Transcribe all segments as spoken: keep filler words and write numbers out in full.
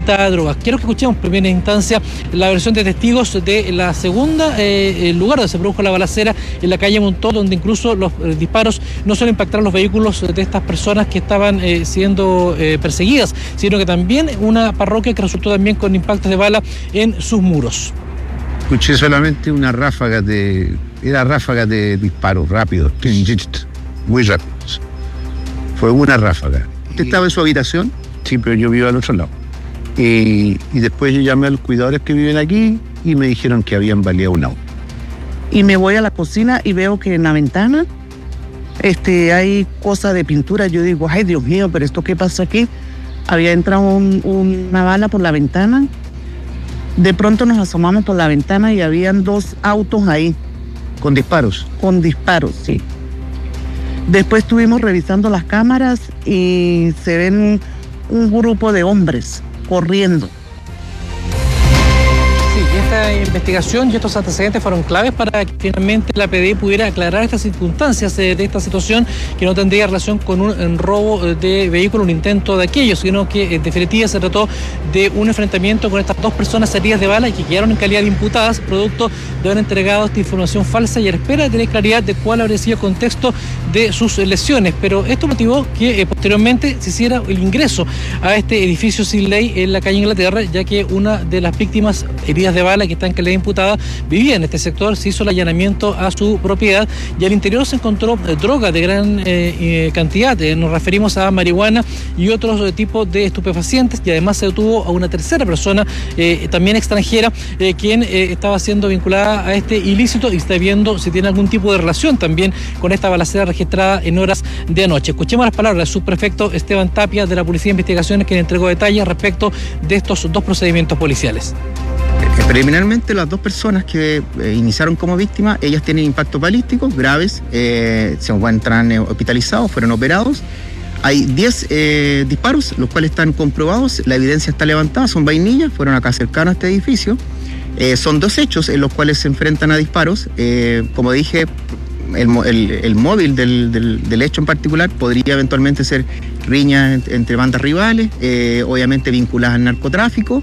esta droga. Quiero que escuchemos en primera instancia la versión de testigos de la segunda, eh, el lugar donde se produjo la balacera en la calle Montó, donde incluso los eh, disparos no solo impactaron los vehículos de estas personas que estaban eh, siendo eh, perseguidas, sino que también una parroquia que resultó también con impactos de bala en sus muros. Escuché solamente una ráfaga de... Era ráfaga de disparos rápidos, muy rápidos. Fue una ráfaga. ¿Usted estaba en su habitación? Sí, pero yo vivo al otro lado. Y, y después yo llamé a los cuidadores que viven aquí y me dijeron que habían baleado un auto. Y me voy a la cocina y veo que en la ventana este, hay cosas de pintura. Yo digo, ay Dios mío, pero ¿esto qué pasa aquí? Había entrado un, una bala por la ventana. De pronto nos asomamos por la ventana y habían dos autos ahí. ¿Con disparos? Con disparos, sí. Después estuvimos revisando las cámaras y se ven un grupo de hombres corriendo. Esta investigación y estos antecedentes fueron claves para que finalmente la P D I pudiera aclarar estas circunstancias de, de esta situación, que no tendría relación con un, un robo de vehículo, un intento de aquello, sino que en definitiva se trató de un enfrentamiento con estas dos personas heridas de bala y que quedaron en calidad de imputadas, producto de haber entregado esta información falsa y a la espera de tener claridad de cuál habría sido el contexto de sus lesiones. Pero esto motivó que eh, posteriormente se hiciera el ingreso a este edificio sin ley en la calle Inglaterra, ya que una de las víctimas heridas de bala que está en calidad imputada vivía en este sector. Se hizo el allanamiento a su propiedad y al interior se encontró eh, droga de gran eh, eh, cantidad. Eh, nos referimos a marihuana y otros eh, tipos de estupefacientes, y además se detuvo a una tercera persona eh, también extranjera eh, quien eh, estaba siendo vinculada a este ilícito y está viendo si tiene algún tipo de relación también con esta balacera registrada en horas de anoche. Escuchemos las palabras del subprefecto Esteban Tapia de la Policía de Investigaciones, quien entregó detalles respecto de estos dos procedimientos policiales. Preliminarmente, las dos personas que eh, iniciaron como víctimas, ellas tienen impactos balísticos graves, eh, se encuentran eh, hospitalizados, fueron operados. Hay diez eh, disparos, los cuales están comprobados, la evidencia está levantada, son vainillas, fueron acá cercanos a este edificio. Eh, son dos hechos en los cuales se enfrentan a disparos. Eh, como dije, el, el, el móvil del, del, del hecho en particular podría eventualmente ser riñas entre bandas rivales, eh, obviamente vinculadas al narcotráfico.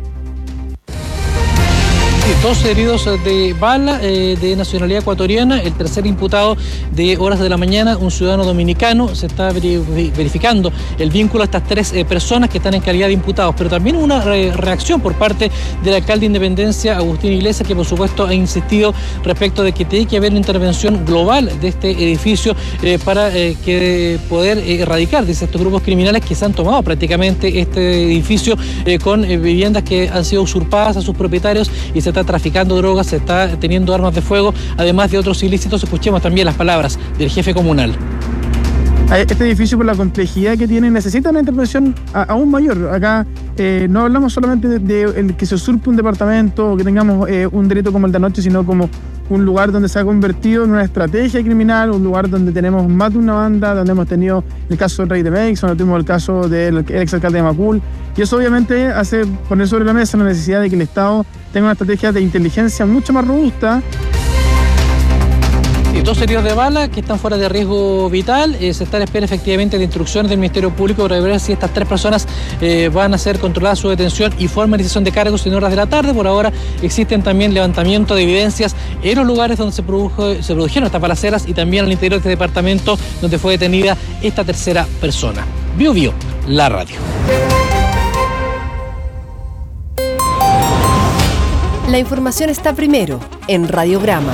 Dos heridos de bala eh, de nacionalidad ecuatoriana, el tercer imputado de horas de la mañana, un ciudadano dominicano. Se está verificando el vínculo a estas tres eh, personas que están en calidad de imputados, pero también una re reacción por parte del alcalde de Independencia, Agustín Iglesias, que por supuesto ha insistido respecto de que tiene que haber una intervención global de este edificio eh, para eh, que poder eh, erradicar, dice, estos grupos criminales que se han tomado prácticamente este edificio eh, con eh, viviendas que han sido usurpadas a sus propietarios y se está traficando drogas, se está teniendo armas de fuego, además de otros ilícitos. Escuchemos también las palabras del jefe comunal. Este edificio, por la complejidad que tiene, necesita una intervención a, aún mayor. Acá eh, no hablamos solamente de, de, de que se usurpe un departamento o que tengamos eh, un delito como el de anoche, sino como un lugar donde se ha convertido en una estrategia criminal, un lugar donde tenemos más de una banda, donde hemos tenido el caso del Rey de Meix, donde tuvimos el caso del exalcalde de Macul, y eso obviamente hace poner sobre la mesa la necesidad de que el Estado tenga una estrategia de inteligencia mucho más robusta. Y dos heridos de bala que están fuera de riesgo vital. Eh, se está a la espera efectivamente de instrucciones del Ministerio Público para ver si estas tres personas eh, van a ser controladas su detención y formalización de cargos en horas de la tarde. Por ahora existen también levantamiento de evidencias en los lugares donde se, produjo, se produjeron estas balaceras y también al interior de este departamento donde fue detenida esta tercera persona. Bio Bio, la radio. La información está primero en Radiograma.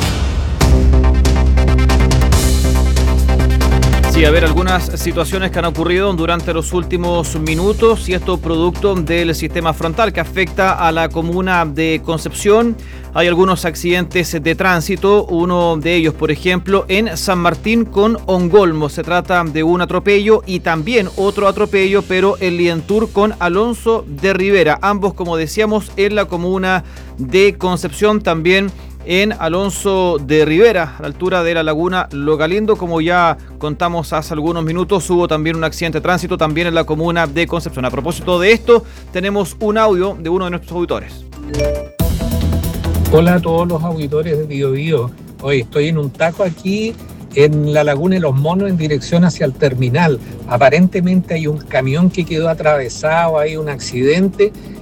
Sí, a ver, algunas situaciones que han ocurrido durante los últimos minutos, y esto producto del sistema frontal que afecta a la comuna de Concepción. Hay algunos accidentes de tránsito, uno de ellos, por ejemplo, en San Martín con Ongolmo. Se trata de un atropello y también otro atropello, pero en Lientur con Alonso de Rivera. Ambos, como decíamos, en la comuna de Concepción, también en Alonso de Rivera, a la altura de la laguna Logalindo. Como ya contamos hace algunos minutos, hubo también un accidente de tránsito también en la comuna de Concepción. A propósito de esto, tenemos un audio de uno de nuestros auditores. Hola a todos los auditores de Bio Bio. Hoy estoy en un taco aquí en la laguna de Los Monos en dirección hacia el terminal. Aparentemente hay un camión que quedó atravesado, hay un accidente